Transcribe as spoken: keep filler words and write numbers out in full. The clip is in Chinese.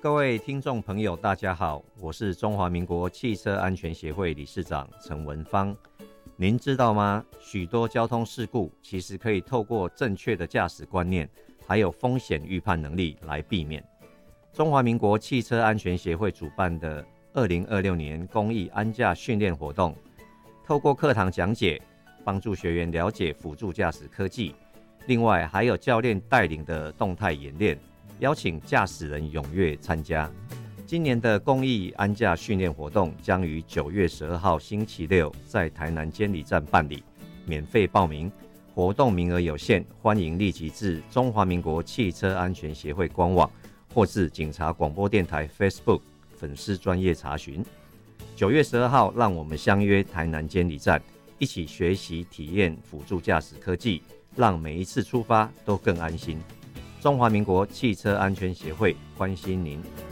各位听众朋友大家好，我是中华民国汽车安全协会理事长陈文芳。您知道吗？许多交通事故其实可以透过正确的驾驶观念还有风险预判能力来避免。中华民国汽车安全协会主办的二零二六年公益安驾训练活动，透过课堂讲解，帮助学员了解辅助驾驶科技，另外还有教练带领的动态演练，邀请驾驶人踊跃参加。今年的公益安驾训练活动将于九月十二号星期六在台南监理站办理，免费报名，活动名额有限，欢迎立即至中华民国汽车安全协会官网或至警察广播电台 Facebook 粉丝专页查询。九月十二号，让我们相约台南监理站，一起学习体验辅助驾驶科技，让每一次出发都更安心。中华民国汽车安全协会关心您。